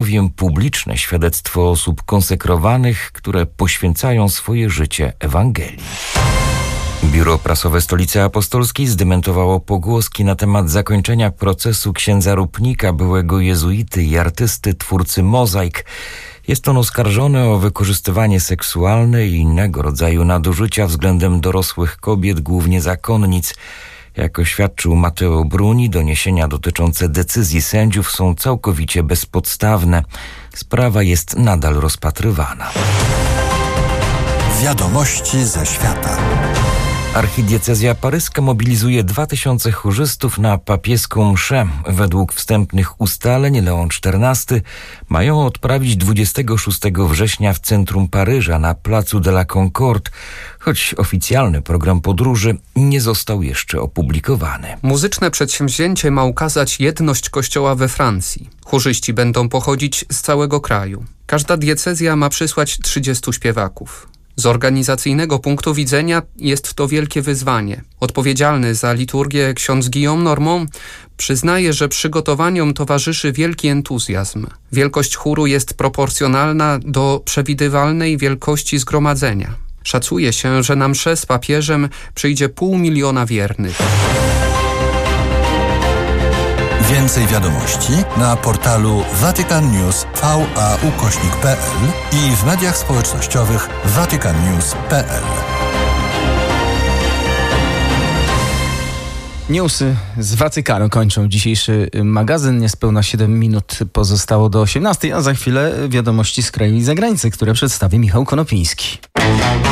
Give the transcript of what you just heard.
bowiem publiczne świadectwo osób konsekrowanych, które poświęcają swoje życie Ewangelii. Biuro Prasowe Stolicy Apostolskiej zdementowało pogłoski na temat zakończenia procesu księdza Rupnika, byłego jezuity i artysty, twórcy mozaik. Jest on oskarżony o wykorzystywanie seksualne i innego rodzaju nadużycia względem dorosłych kobiet, głównie zakonnic. Jak oświadczył Mateo Bruni, doniesienia dotyczące decyzji sędziów są całkowicie bezpodstawne. Sprawa jest nadal rozpatrywana. Wiadomości ze świata. Archidiecezja paryska mobilizuje 2000 chórzystów na papieską mszę. Według wstępnych ustaleń Leon XIV mają odprawić 26 września w centrum Paryża na placu de la Concorde, choć oficjalny program podróży nie został jeszcze opublikowany. Muzyczne przedsięwzięcie ma ukazać jedność Kościoła we Francji. Chórzyści będą pochodzić z całego kraju. Każda diecezja ma przysłać 30 śpiewaków. Z organizacyjnego punktu widzenia jest to wielkie wyzwanie. Odpowiedzialny za liturgię ksiądz Guillaume Normand przyznaje, że przygotowaniom towarzyszy wielki entuzjazm. Wielkość chóru jest proporcjonalna do przewidywalnej wielkości zgromadzenia. Szacuje się, że na mszę z papieżem przyjdzie 500 000 wiernych. Więcej wiadomości na portalu vaticannews.va/pl i w mediach społecznościowych vaticannews.pl. Newsy z Watykanu kończą dzisiejszy magazyn. Niespełna 7 minut pozostało do 18, a za chwilę wiadomości z kraju i zagranicy, które przedstawi Michał Konopiński.